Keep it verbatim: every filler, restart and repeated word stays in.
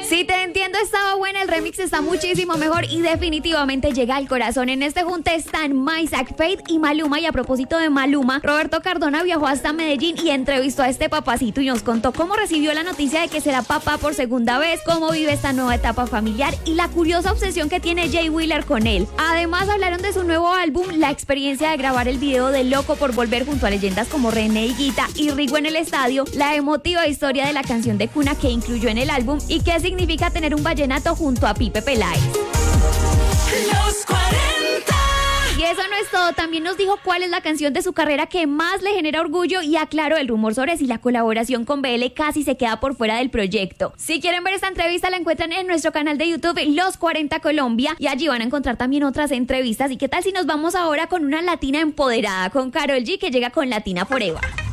Si te entiendo, estaba buena, el remix está muchísimo mejor y definitivamente llega al corazón. En este junte están Maysak, Fate y Maluma. Y a propósito de Maluma, Roberto Cardona viajó hasta Medellín y entrevistó a este papacito y nos contó cómo recibió la noticia de que será papá por segunda vez, cómo vive esta nueva etapa familiar y la curiosa obsesión que tiene Jay Wheeler con él. Además hablaron de su nuevo álbum, la experiencia de grabar el video de Loco por volver junto a leyendas como René Higuita y Rigo en el estadio, la emotiva historia de la canción de cuna que incluyó en el álbum y qué significa tener un vallenato junto a Pipe Peláez. Los cuarenta. Y eso no es todo, también nos dijo cuál es la canción de su carrera que más le genera orgullo y aclaró el rumor sobre si la colaboración con B L casi se queda por fuera del proyecto. Si quieren ver esta entrevista la encuentran en nuestro canal de YouTube Los cuarenta Colombia y allí van a encontrar también otras entrevistas. ¿Y qué tal si nos vamos ahora con una latina empoderada, con Karol G, que llega con Latina Forever?